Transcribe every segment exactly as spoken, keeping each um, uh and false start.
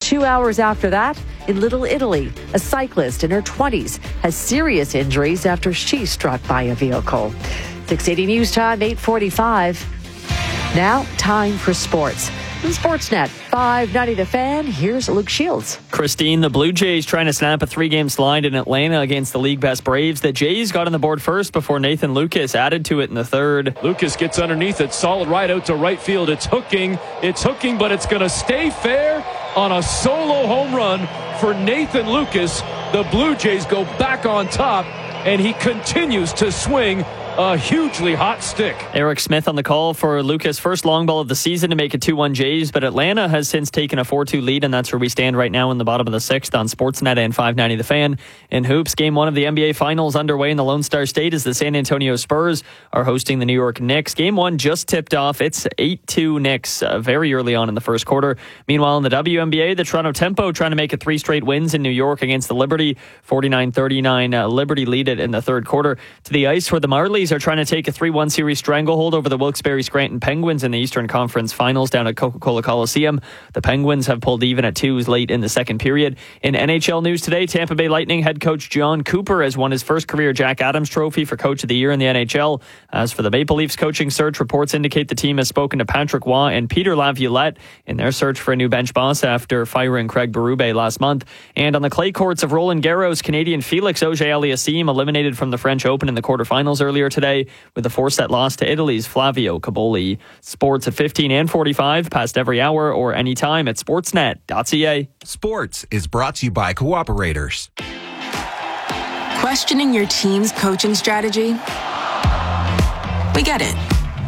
Two hours after that, in Little Italy, a cyclist in her twenties has serious injuries after she struck by a vehicle. six eighty News Time, eight forty-five. Now, time for sports. On Sportsnet five ninety The Fan, here's Luke Shields. Christine, the Blue Jays trying to snap a three-game slide in Atlanta against the league-best Braves. The Jays got on the board first before Nathan Lucas added to it in the third. Lucas gets underneath it, solid right out to right field. It's hooking, it's hooking, but it's going to stay fair on a solo home run for Nathan Lucas. The Blue Jays go back on top, and he continues to swing a hugely hot stick. Eric Smith on the call for Lucas' first long ball of the season to make it two one Jays, but Atlanta has since taken a four two lead, and that's where we stand right now in the bottom of the sixth on Sportsnet and five ninety The Fan. In hoops, game one of the N B A Finals underway in the Lone Star State as the San Antonio Spurs are hosting the New York Knicks. Game one just tipped off. It's eight two Knicks uh, very early on in the first quarter. Meanwhile, in the W N B A, the Toronto Tempo trying to make it three straight wins in New York against the Liberty. forty-nine thirty-nine uh, Liberty lead it in the third quarter. To the ice where the Marlies are trying to take a three one series stranglehold over the Wilkes-Barre Scranton Penguins in the Eastern Conference Finals down at Coca-Cola Coliseum. The Penguins have pulled even at twos late in the second period. In N H L news today, Tampa Bay Lightning head coach John Cooper has won his first career Jack Adams Trophy for Coach of the Year in the N H L. As for the Maple Leafs coaching search, reports indicate the team has spoken to Patrick Waugh and Peter Laviolette in their search for a new bench boss after firing Craig Berube last month. And on the clay courts of Roland Garros, Canadian Felix Auger-Aliassime eliminated from the French Open in the quarterfinals earlier today with a four-set loss to Italy's Flavio Caboli. Sports at fifteen and forty-five, past every hour or anytime at sportsnet dot c a. Sports is brought to you by Cooperators. Questioning your team's coaching strategy? We get it.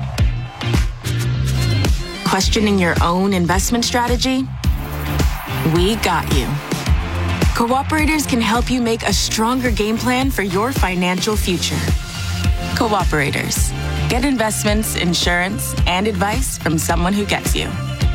Questioning your own investment strategy? We got you. Cooperators can help you make a stronger game plan for your financial future. Cooperators. Get investments, insurance, and advice from someone who gets you.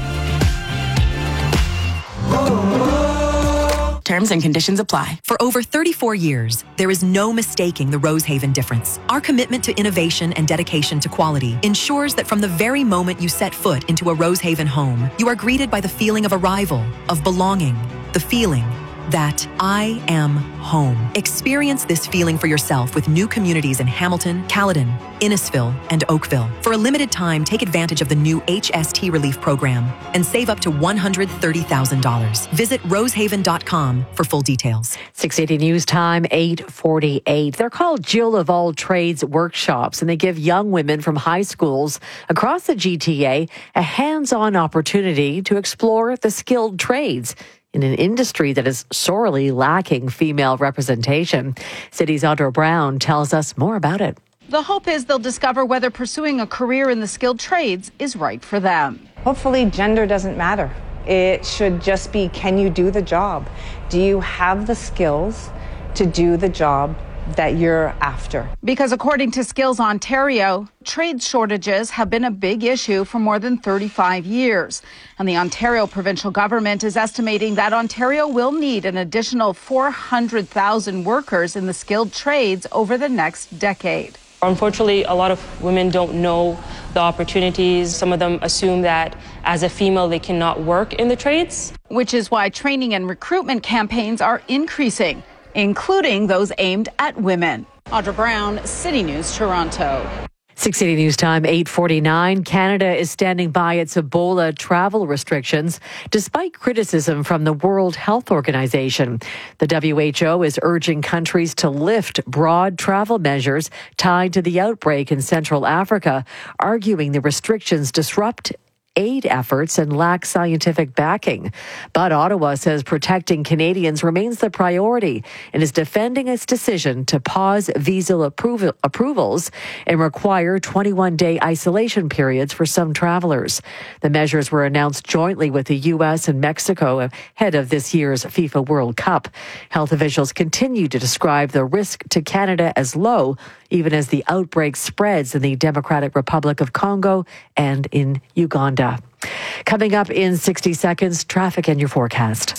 Terms and conditions apply. For over thirty-four years, there is no mistaking the Rosehaven difference. Our commitment to innovation and dedication to quality ensures that from the very moment you set foot into a Rosehaven home, you are greeted by the feeling of arrival, of belonging, the feeling that I am home. Experience this feeling for yourself with new communities in Hamilton, Caledon, Innisfil, and Oakville. For a limited time, take advantage of the new H S T Relief Program and save up to one hundred thirty thousand dollars. Visit rosehaven dot com for full details. six eighty News Time, eight forty-eight. They're called Jill of All Trades workshops, and they give young women from high schools across the G T A a hands-on opportunity to explore the skilled trades in an industry that is sorely lacking female representation. City's Audra Brown tells us more about it. The hope is they'll discover whether pursuing a career in the skilled trades is right for them. Hopefully, gender doesn't matter. It should just be, can you do the job? Do you have the skills to do the job that you're after? Because according to Skills Ontario, trade shortages have been a big issue for more than thirty-five years. And the Ontario provincial government is estimating that Ontario will need an additional four hundred thousand workers in the skilled trades over the next decade. Unfortunately, a lot of women don't know the opportunities. Some of them assume that as a female, they cannot work in the trades. Which is why training and recruitment campaigns are increasing, including those aimed at women. Audra Brown, City News, Toronto. six eighty News Time, eight forty-nine. Canada is standing by its Ebola travel restrictions despite criticism from the World Health Organization. The W H O is urging countries to lift broad travel measures tied to the outbreak in Central Africa, arguing the restrictions disrupt aid efforts and lack scientific backing. But Ottawa says protecting Canadians remains the priority and is defending its decision to pause visa approval, approvals and require twenty-one day isolation periods for some travelers. The measures were announced jointly with the U S and Mexico ahead of this year's FIFA World Cup. Health officials continue to describe the risk to Canada as low, even as the outbreak spreads in the Democratic Republic of Congo and in Uganda. Coming up in sixty seconds, traffic and your forecast.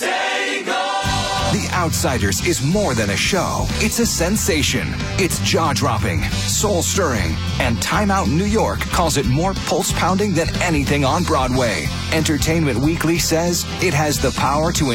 The Outsiders is more than a show. It's a sensation. It's jaw-dropping, soul-stirring, and Time Out New York calls it more pulse-pounding than anything on Broadway. Entertainment Weekly says it has the power to